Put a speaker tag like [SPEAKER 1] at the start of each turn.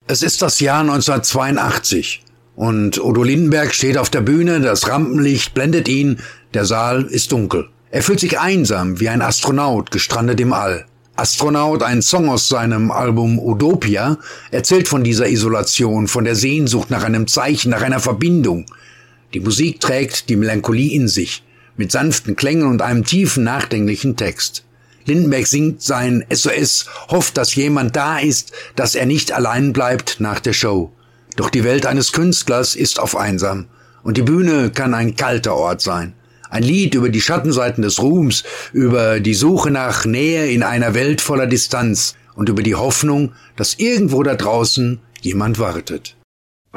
[SPEAKER 1] Es ist das Jahr 1982 und Udo Lindenberg steht auf der Bühne, das Rampenlicht blendet ihn, der Saal ist dunkel. Er fühlt sich einsam wie ein Astronaut gestrandet im All. Astronaut, ein Song aus seinem Album Utopia, erzählt von dieser Isolation, von der Sehnsucht nach einem Zeichen, nach einer Verbindung. Die Musik trägt die Melancholie in sich, mit sanften Klängen und einem tiefen, nachdenklichen Text. Lindenberg singt sein SOS, hofft, dass jemand da ist, dass er nicht allein bleibt nach der Show. Doch die Welt eines Künstlers ist auf einsam und die Bühne kann ein kalter Ort sein. Ein Lied über die Schattenseiten des Ruhms, über die Suche nach Nähe in einer Welt voller Distanz und über die Hoffnung, dass irgendwo da draußen jemand wartet.